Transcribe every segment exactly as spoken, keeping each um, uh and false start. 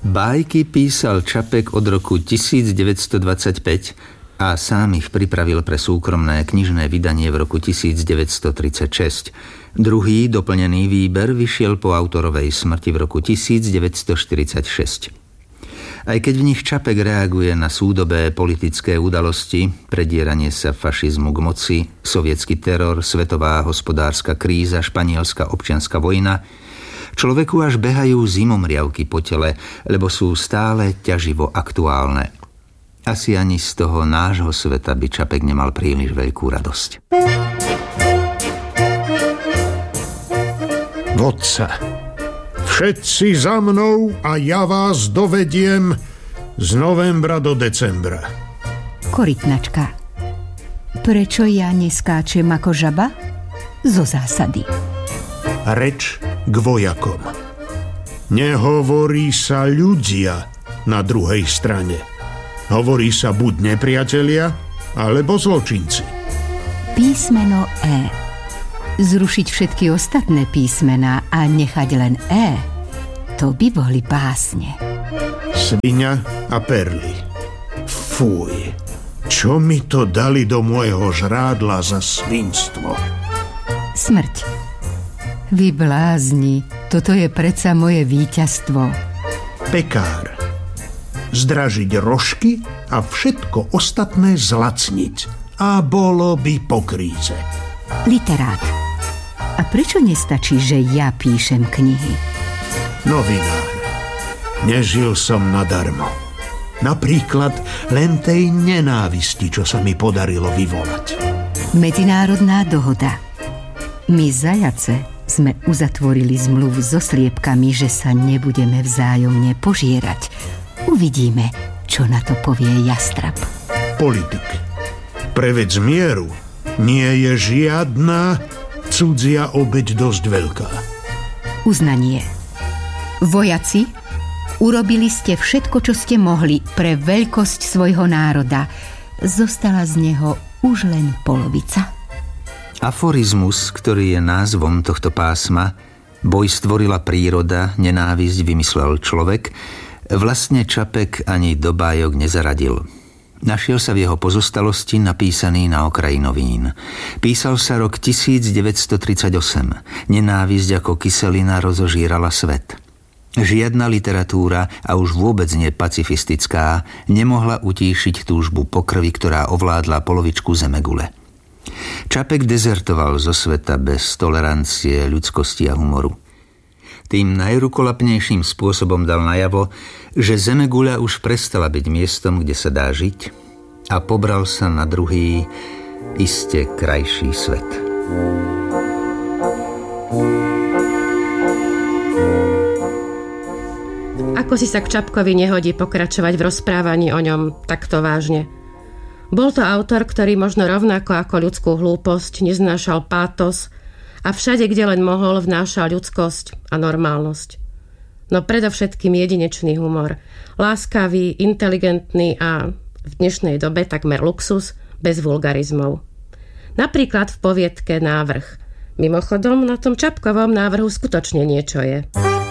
Bájky písal Čapek od roku tisícdeväťstodvadsaťpäť a sám ich pripravil pre súkromné knižné vydanie v roku tisícdeväťstotridsaťšesť. Druhý doplnený výber vyšiel po autorovej smrti v roku tisícdeväťstoštyridsaťšesť. Aj keď v nich Čapek reaguje na súdobé politické udalosti, predieranie sa fašizmu k moci, sovietsky teror, svetová hospodárska kríza, španielská občianska vojna, človeku až behajú zimomriavky po tele, lebo sú stále ťaživo aktuálne. Asi ani z toho nášho sveta by Čapek nemal príliš veľkú radosť. Vodca, všetci za mnou a ja vás dovediem z novembra do decembra. Korytnačka, prečo ja neskáčem ako žaba? Zo zásady. Reč k vojakom. Nehovorí sa ľudia na druhej strane. Hovorí sa buď nepriatelia, alebo zločinci. Písmeno E. Zrušiť všetky ostatné písmená a nechať len E. To by boli básne. Sviňa a perly. Fuj, čo mi to dali do môjho žrádla za svinstvo? Smrť. Vy blázni, toto je predsa moje víťazstvo. Pekár. Zdražiť rožky a všetko ostatné zlacniť. A bolo by po kríze. Literát. A prečo nestačí, že ja píšem knihy? Novinár. Nežil som nadarmo. Napríklad len tej nenávisti, čo sa mi podarilo vyvolať. Medzinárodná dohoda. My zajace sme uzatvorili zmluvu so sliepkami, že sa nebudeme vzájomne požierať. Uvidíme, čo na to povie jastrab. Politik. Pre vec mieru nie je žiadna cudzia obeť dosť veľká. Uznanie. Vojaci, urobili ste všetko, čo ste mohli pre veľkosť svojho národa. Zostala z neho už len polovica. Aforizmus, ktorý je názvom tohto pásma, boj stvorila príroda, nenávisť vymyslel človek, vlastne Čapek ani do bájok nezaradil. Našiel sa v jeho pozostalosti napísaný na okraji novín. Písal sa rok tisícdeväťstotridsaťosem. Nenávisť ako kyselina rozožírala svet. Žiadna literatúra, a už vôbec nie pacifistická, nemohla utíšiť túžbu po krvi, ktorá ovládla polovičku zemegule. Čapek dezertoval zo sveta bez tolerancie, ľudskosti a humoru. Tým najrukolapnejším spôsobom dal najavo, že zemeguľa už prestala byť miestom, kde sa dá žiť, a pobral sa na druhý, iste krajší svet. Ako si sa k Čapkovi nehodí pokračovať v rozprávaní o ňom takto vážne. Bol to autor, ktorý možno rovnako ako ľudskú hlúposť neznášal pátos a všade, kde len mohol, vnášal ľudskosť a normálnosť. No predovšetkým jedinečný humor. Láskavý, inteligentný a v dnešnej dobe takmer luxus, bez vulgarizmov. Napríklad v poviedke Návrh. Mimochodom, na tom Čapkovom návrhu skutočne niečo je.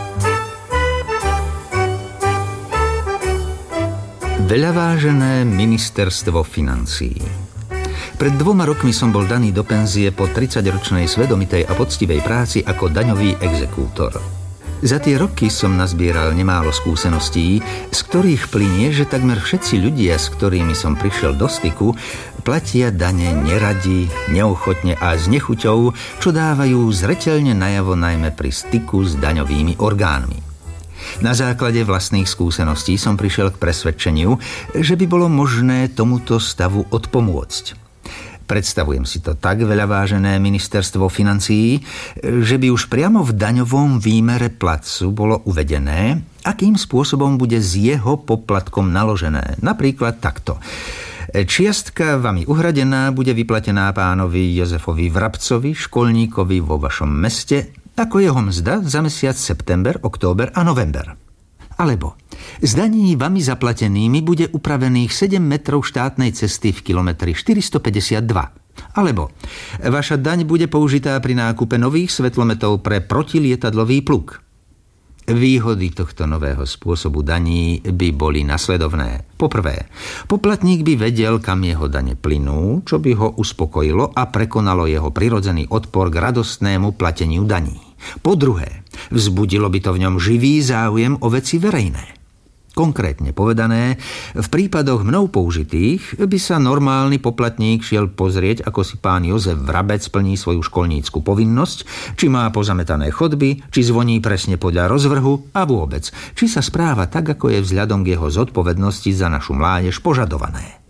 Veľavážené ministerstvo financií. Pred dvoma rokmi som bol daný do penzie po tridsaťročnej svedomitej a poctivej práci ako daňový exekútor. Za tie roky som nazbieral nemálo skúseností, z ktorých plynie, že takmer všetci ľudia, s ktorými som prišiel do styku, platia dane neradi, neochotne a s nechuťou, čo dávajú zreteľne najavo najmä pri styku s daňovými orgánmi. Na základe vlastných skúseností som prišiel k presvedčeniu, že by bolo možné tomuto stavu odpomôcť. Predstavujem si to tak, veľavážené ministerstvo financií, že by už priamo v daňovom výmere platcu bolo uvedené, akým spôsobom bude s jeho poplatkom naložené. Napríklad takto. Čiastka vami uhradená bude vyplatená pánovi Jozefovi Vrabcovi, školníkovi vo vašom meste, ako jeho mzda za mesiac september, október a november. Alebo z daní vami zaplatenými bude upravených sedem metrov štátnej cesty v kilometri štyristopäťdesiatdva. Alebo vaša daň bude použitá pri nákupe nových svetlometov pre protilietadlový pluk. Výhody tohto nového spôsobu daní by boli nasledovné. Poprvé, poplatník by vedel, kam jeho dane plynú, čo by ho uspokojilo a prekonalo jeho prirodzený odpor k radostnému plateniu daní. Po druhé, vzbudilo by to v ňom živý záujem o veci verejné. Konkrétne povedané, v prípadoch mnou použitých by sa normálny poplatník šiel pozrieť, ako si pán Jozef Vrabec plní svoju školnícku povinnosť, či má pozametané chodby, či zvoní presne podľa rozvrhu a vôbec, či sa správa tak, ako je vzhľadom k jeho zodpovednosti za našu mládež požadované.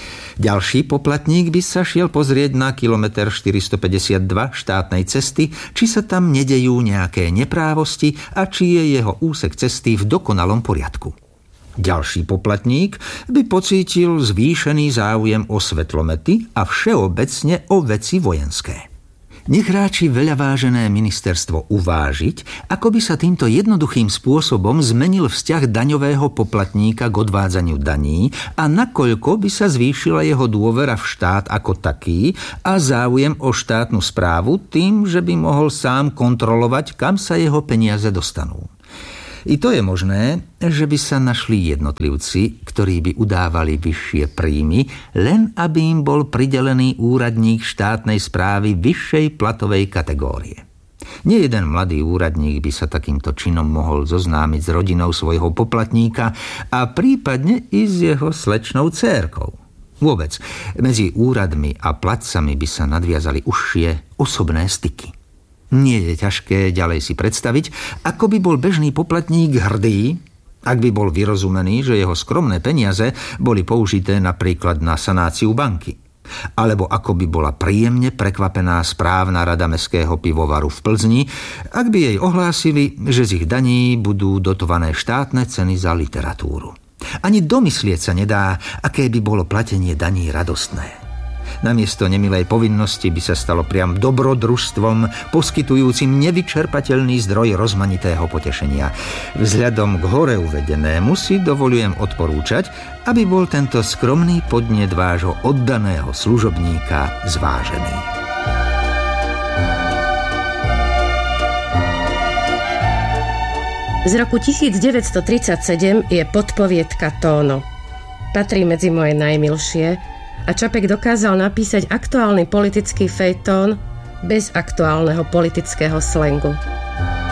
Ďalší poplatník by sa šiel pozrieť na kilometer štyristopäťdesiatdva štátnej cesty, či sa tam nedejú nejaké neprávosti a či je jeho úsek cesty v dokonalom poriadku. Ďalší poplatník by pocítil zvýšený záujem o svetlomety a všeobecne o veci vojenské. Nech ráči veľavážené ministerstvo uvážiť, ako by sa týmto jednoduchým spôsobom zmenil vzťah daňového poplatníka k odvádzaniu daní a nakoľko by sa zvýšila jeho dôvera v štát ako taký a záujem o štátnu správu tým, že by mohol sám kontrolovať, kam sa jeho peniaze dostanú. I to je možné, že by sa našli jednotlivci, ktorí by udávali vyššie príjmy, len aby im bol pridelený úradník štátnej správy vyššej platovej kategórie. Nie jeden mladý úradník by sa takýmto činom mohol zoznámiť s rodinou svojho poplatníka a prípadne i s jeho slečnou dcérkou. Vôbec, medzi úradmi a platcami by sa nadviazali užšie osobné styky. Nie je ťažké ďalej si predstaviť, ako by bol bežný poplatník hrdý, ak by bol vyrozumený, že jeho skromné peniaze boli použité napríklad na sanáciu banky. Alebo ako by bola príjemne prekvapená správna rada mestského pivovaru v Plzni, ak by jej ohlásili, že z ich daní budú dotované štátne ceny za literatúru. Ani domyslieť sa nedá, aké by bolo platenie daní radostné. Namiesto nemilej povinnosti by sa stalo priam dobrodružstvom, poskytujúcim nevyčerpateľný zdroj rozmanitého potešenia. Vzhľadom k hore uvedenému si dovolujem odporúčať, aby bol tento skromný podnet vášho oddaného služobníka zvážený. Z roku devätnásťtridsaťsedem je podpoviedka Tóno. Patrí medzi moje najmilšie a Čapek dokázal napísať aktuálny politický fejtón bez aktuálneho politického slangu.